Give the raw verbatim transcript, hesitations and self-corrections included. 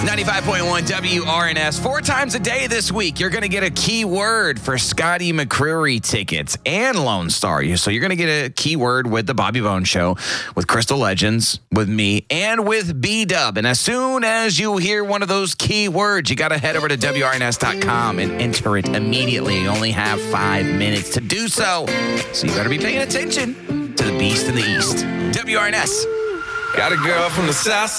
ninety-five point one W R N S. Four times a day this week, you're going to get a keyword for Scotty McCreery tickets and Lone Star. So you're going to get a keyword with the Bobby Bones Show, with Crystal Legends, with me, and with B-Dub. And as soon as you hear one of those keywords, you got to head over to W R N S dot com and enter it immediately. You only have five minutes to do so. So you better be paying attention to the beast in the east. W R N S. Got a girl from the south